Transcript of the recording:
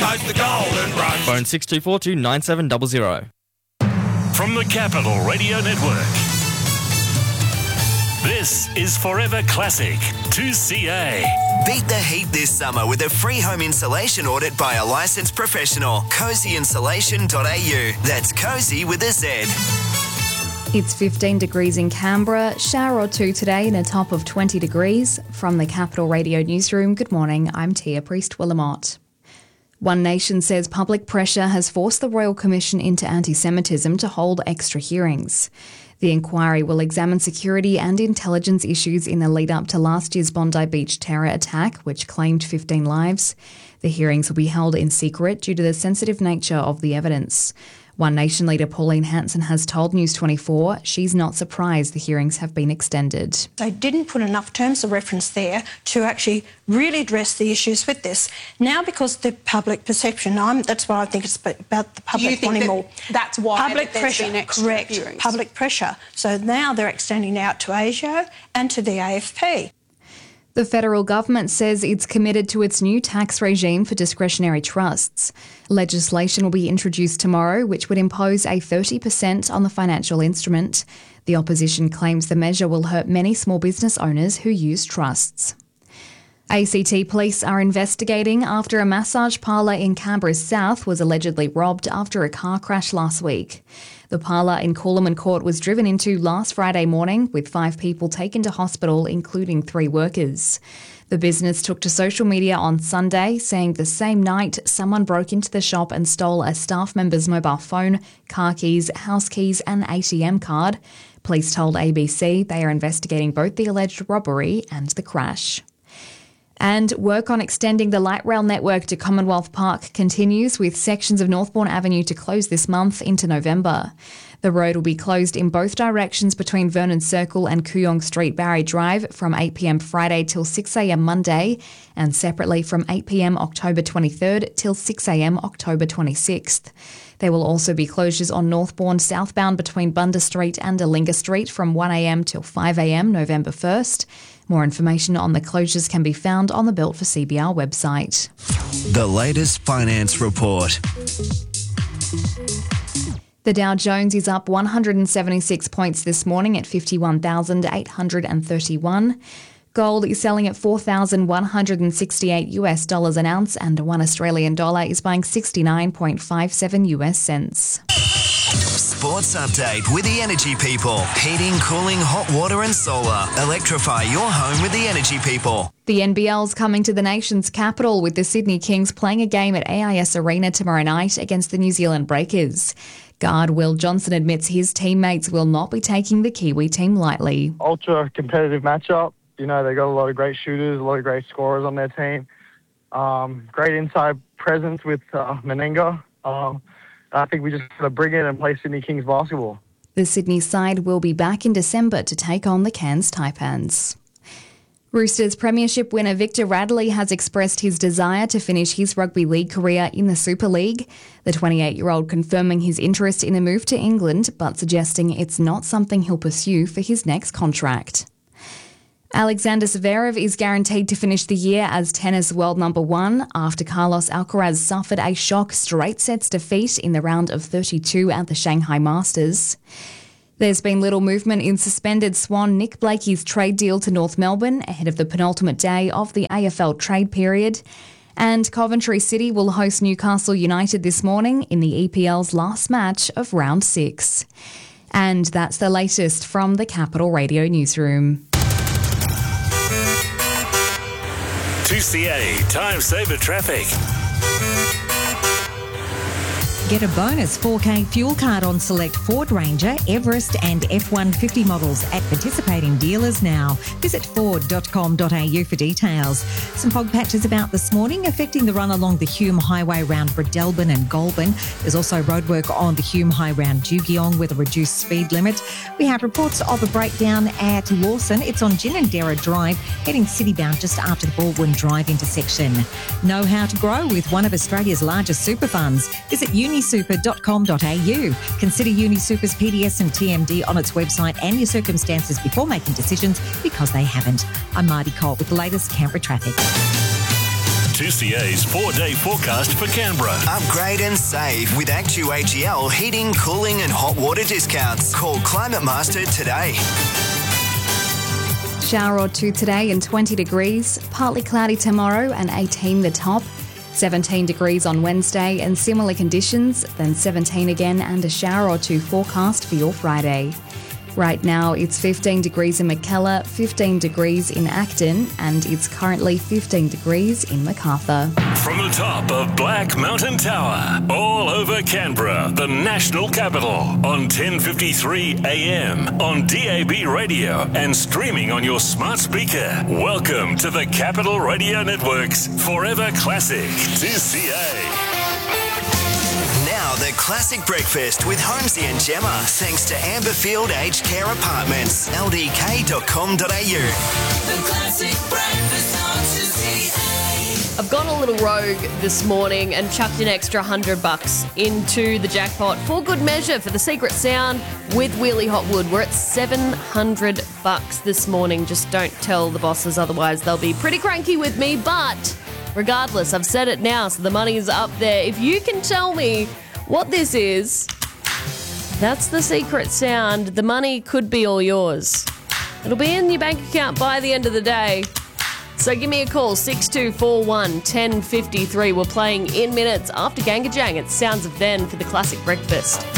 Coast the Golden Rush. Phone 6242 9700. From the Capital Radio Network, this is Forever Classic 2CA. Beat the heat this summer with a free home insulation audit by a licensed professional. CozyInsulation.au. That's Cozy with a Z. It's 15 degrees in Canberra, shower or two today and a top of 20 degrees. From the Capital Radio Newsroom, good morning, I'm Tia Priest-Willamott. One Nation says public pressure has forced the Royal Commission into Anti-Semitism to hold extra hearings. The inquiry will examine security and intelligence issues in the lead-up to last year's Bondi Beach terror attack, which claimed 15 lives. The hearings will be held in secret due to the sensitive nature of the evidence. One Nation leader Pauline Hanson has told News 24 she's not surprised the hearings have been extended. They didn't put enough terms of reference there to actually really address the issues with this. Now, because the public perception, that's what I think it's about the public wanting more. That's why public pressure, correct, hearings. Public pressure. So now they're extending out to ASIO and to the AFP. The federal government says it's committed to its new tax regime for discretionary trusts. Legislation will be introduced tomorrow, which would impose a 30% on the financial instrument. The opposition claims the measure will hurt many small business owners who use trusts. ACT police are investigating after a massage parlour in Canberra's south was allegedly robbed after a car crash last week. The parlour in Coolaman Court was driven into last Friday morning, with 5 people taken to hospital, including 3 workers. The business took to social media on Sunday, saying the same night someone broke into the shop and stole a staff member's mobile phone, car keys, house keys and ATM card. Police told ABC they are investigating both the alleged robbery and the crash. And work on extending the light rail network to Commonwealth Park continues, with sections of Northbourne Avenue to close this month into November. The road will be closed in both directions between Vernon Circle and Kooyong Street Barry Drive from 8pm Friday till 6am Monday, and separately from 8pm October 23rd till 6am October 26th. There will also be closures on Northbourne southbound between Bunda Street and Alinga Street from 1am till 5am November 1st. More information on the closures can be found on the Built for CBR website. The latest finance report. The Dow Jones is up 176 points this morning at 51,831. Gold is selling at $4,168 an ounce, and $1 Australian dollar is buying 69.57 US cents. Sports update with the Energy People. Heating, cooling, hot water and solar. Electrify your home with the Energy People. The NBL's coming to the nation's capital, with the Sydney Kings playing a game at AIS Arena tomorrow night against the New Zealand Breakers. Guard Will Johnson admits his teammates will not be taking the Kiwi team lightly. Ultra competitive matchup. You know, they got a lot of great shooters, a lot of great scorers on their team. Great inside presence with Meninga. I think we just got to bring it and play Sydney Kings basketball. The Sydney side will be back in December to take on the Cairns Taipans. Roosters premiership winner Victor Radley has expressed his desire to finish his rugby league career in the Super League. The 28-year-old confirming his interest in a move to England, but suggesting it's not something he'll pursue for his next contract. Alexander Zverev is guaranteed to finish the year as tennis world number 1 after Carlos Alcaraz suffered a shock straight sets defeat in the round of 32 at the Shanghai Masters. There's been little movement in suspended Swan Nick Blakey's trade deal to North Melbourne ahead of the penultimate day of the AFL trade period. And Coventry City will host Newcastle United this morning in the EPL's last match of round 6. And that's the latest from the Capital Radio Newsroom. 2CA Time Saver Traffic. Get a bonus 4K fuel card on select Ford Ranger, Everest and F-150 models at participating dealers now. Visit ford.com.au for details. Some fog patches about this morning affecting the run along the Hume Highway round Bredelban and Goulburn. There's also roadwork on the Hume High round Jugiong with a reduced speed limit. We have reports of a breakdown at Lawson. It's on Ginninderra Drive, heading citybound just after the Baldwin Drive intersection. Know how to grow with one of Australia's largest super funds. Visit unisuper.com.au. Consider UniSuper's PDS and TMD on its website and your circumstances before making decisions, because they haven't. I'm Marty Cole with the latest Canberra traffic. 2CA's 4-day forecast for Canberra. Upgrade and save with ActuAGL heating, cooling and hot water discounts. Call Climate Master today. Shower or two today and 20 degrees. Partly cloudy tomorrow and 18 the top. 17 degrees on Wednesday and similar conditions, then 17 again and a shower or two forecast for your Friday. Right now it's 15 degrees in Mackellar, 15 degrees in Acton and it's currently 15 degrees in Macarthur. From the top of Black Mountain Tower, all over Canberra, the national capital, on 10:53 a.m, on DAB radio and streaming on your smart speaker. Welcome to the Capital Radio Network's Forever Classic 2CA. Now the Classic Breakfast with Holmesy and Gemma, thanks to Amberfield Aged Care Apartments, ldk.com.au. The Classic Breakfast on 2CA. I've gone a little rogue this morning and chucked an extra $100 into the jackpot for good measure for the Secret Sound with Wheelie Hotwood. We're at $700 this morning. Just don't tell the bosses, otherwise they'll be pretty cranky with me. But regardless, I've said it now, so the money's up there. If you can tell me what this is, that's the Secret Sound. The money could be all yours. It'll be in your bank account by the end of the day. So give me a call, 6241 1053. We're playing in minutes after Gangajang. It's Sounds of Then for the Classic Breakfast.